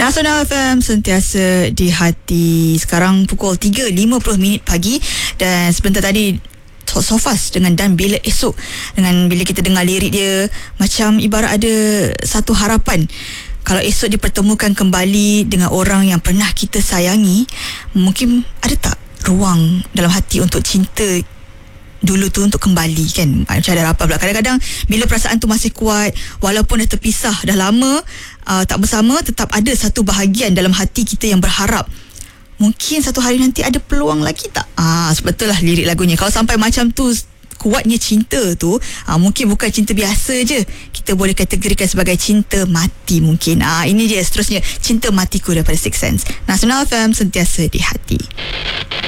Nasional FM sentiasa di hati. Sekarang pukul 3.50 pagi. Dan sebentar tadi so fast dengan Dan Bila Esok, dengan bila kita dengar lirik dia, macam ibarat ada satu harapan. Kalau esok dipertemukan kembali dengan orang yang pernah kita sayangi, mungkin ada tak ruang dalam hati untuk cinta dulu tu untuk kembali, kan? Macam ada harapan pula. Kadang-kadang bila perasaan tu masih kuat, walaupun dah terpisah dah lama, tak bersama, tetap ada satu bahagian dalam hati kita yang berharap mungkin satu hari nanti ada peluang lagi tak? Betul lah lirik lagunya. Kalau sampai macam tu kuatnya cinta tu, mungkin bukan cinta biasa je, kita boleh kategorikan sebagai cinta mati mungkin. Ini dia seterusnya, Cinta Matiku daripada Six Sense. Nasional FM sentiasa di hati.